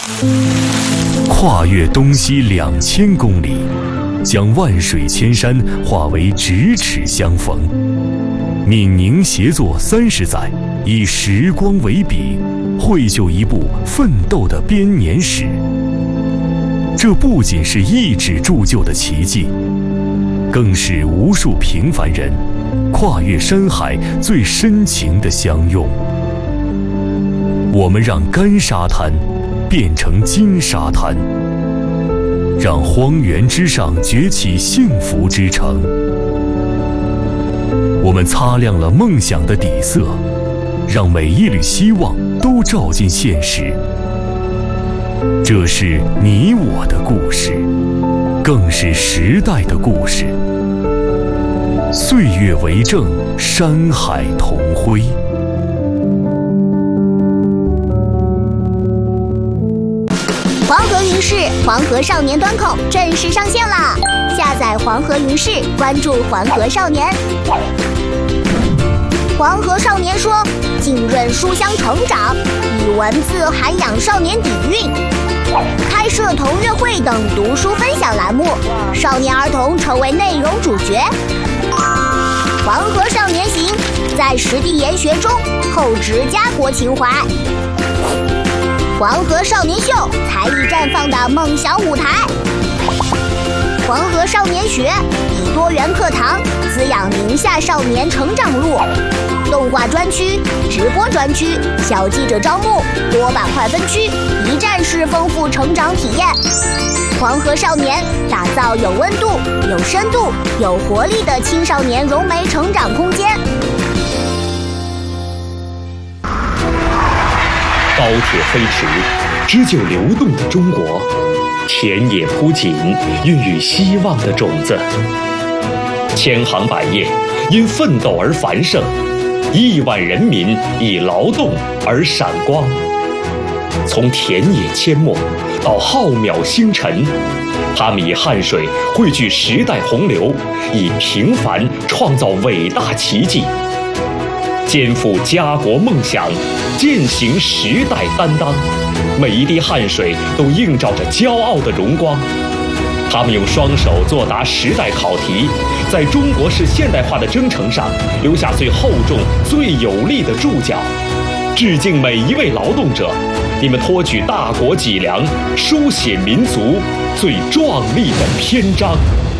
跨越东西2000公里，将万水千山化为咫尺相逢。闽宁协作30载，以时光为笔，绘就一部奋斗的编年史。这不仅是一纸铸就的奇迹，更是无数平凡人跨越山海最深情的相拥。我们让干沙滩变成金沙滩，让荒原之上崛起幸福之城。我们擦亮了梦想的底色，让每一缕希望都照进现实。这是你我的故事，更是时代的故事。岁月为证，山海同辉。 黄河云视黄河少年端口正式上线啦！下载黄河云视，关注黄河少年。黄河少年说，浸润书香成长，以文字涵养少年底蕴，开设同乐会等读书分享栏目，少年儿童成为内容主角。黄河少年行，在实地研学中厚植家国情怀。黄河少年秀，才艺绽放的梦想舞台。黄河少年学，以多元课堂滋养宁夏少年成长路。动画专区、直播专区、小记者招募、多板块分区，一站式丰富成长体验。黄河少年打造有温度、有深度、有活力的青少年融媒成长空间。 高铁飞驰，织就流动的中国；田野铺锦，孕育希望的种子。千行百业，因奋斗而繁盛；1万人民以劳动而闪光。从田野阡陌到浩渺星辰，他们以汗水汇聚时代洪流，以平凡创造伟大奇迹。肩负家国梦想，践行时代担当，每一滴汗水都映照着骄傲的荣光。他们用双手作答时代考题，在中国式现代化的征程上留下最厚重、最有力的注脚。致敬每一位劳动者，你们托举大国脊梁，书写民族最壮丽的篇章。